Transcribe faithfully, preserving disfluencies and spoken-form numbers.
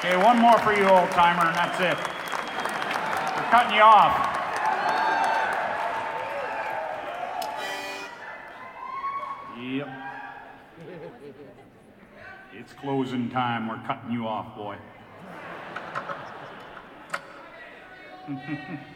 Okay, one more for you, old timer, and that's it. We're cutting you off. Yep. It's closing time. We're cutting you off, boy.